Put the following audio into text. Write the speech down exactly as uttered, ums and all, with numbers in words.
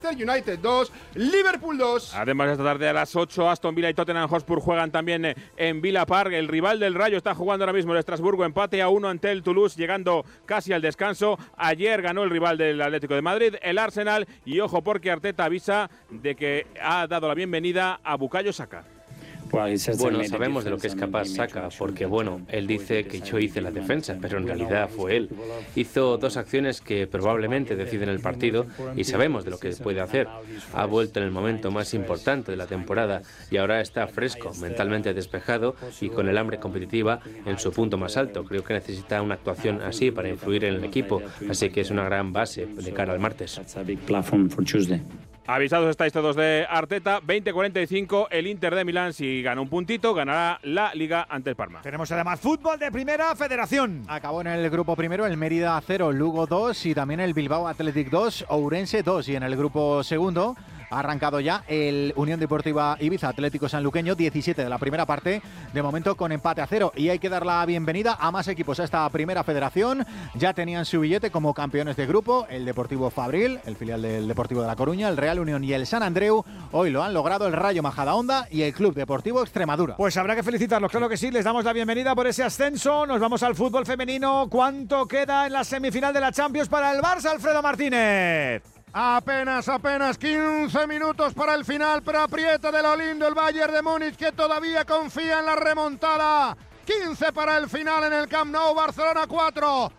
United dos, Liverpool dos. Además, esta tarde a las ocho, Aston Villa y Tottenham Hotspur juegan también en Villa Park. El rival del Rayo está jugando ahora mismo el Estrasburgo, empate a uno ante el Toulouse, llegando casi al descanso. Ayer ganó el rival del Atlético de Madrid, el Arsenal, y ojo porque Arteta avisa de que ha dado la bienvenida a Bukayo Saka. Bueno, sabemos de lo que es capaz Saka, porque bueno, él dice que yo hice la defensa, pero en realidad fue él. Hizo dos acciones que probablemente deciden el partido y sabemos de lo que puede hacer. Ha vuelto en el momento más importante de la temporada y ahora está fresco, mentalmente despejado y con el hambre competitiva en su punto más alto. Creo que necesita una actuación así para influir en el equipo, así que es una gran base de cara al martes. Avisados estáis todos de Arteta, veinte cuarenta y cinco, el Inter de Milán, si gana un puntito, ganará la Liga ante el Parma. Tenemos además fútbol de Primera Federación. Acabó en el grupo primero el Mérida cero, Lugo dos y también el Bilbao Athletic dos, Ourense dos. Y en el grupo segundo ha arrancado ya el Unión Deportiva Ibiza Atlético Sanluqueño, diecisiete de la primera parte, de momento con empate a cero. Y hay que dar la bienvenida a más equipos a esta Primera Federación. Ya tenían su billete como campeones de grupo, el Deportivo Fabril, el filial del Deportivo de La Coruña, el Real Unión y el San Andreu. Hoy lo han logrado el Rayo Majadahonda y el Club Deportivo Extremadura. Pues habrá que felicitarlos, claro que sí. Les damos la bienvenida por ese ascenso. Nos vamos al fútbol femenino. ¿Cuánto queda en la semifinal de la Champions para el Barça, Alfredo Martínez? Apenas, apenas quince minutos para el final, pero aprieta de lo lindo el Bayern de Múnich, que todavía confía en la remontada. quince para el final en el Camp Nou, Barcelona cuatro,